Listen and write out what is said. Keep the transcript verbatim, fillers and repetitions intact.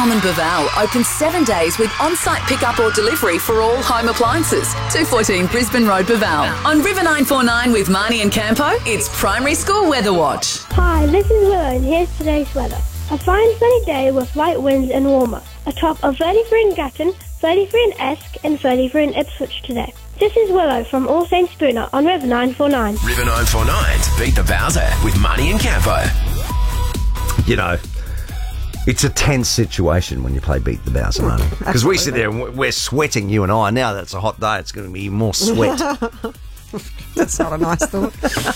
Common Baval open seven days with on-site pickup or delivery for all home appliances. two fourteen Brisbane Road, Baval. On River nine four nine with Marnie and Campo, it's Primary School Weather Watch. Hi, this is Willow and here's today's weather. A fine sunny day with light winds and warmer. A top of thirty-three in Gatton, thirty-three in Esk and thirty-three in Ipswich today. This is Willow from All Saints Spooner on River nine four nine. River nine four nine, beat the Bowser with Marnie and Campo. You know, it's a tense situation when you play Beat the Bowser, Marnie. Because we sit there and we're sweating, you and I. Now that it's a hot day, it's going to be more sweat. That's not a nice thought.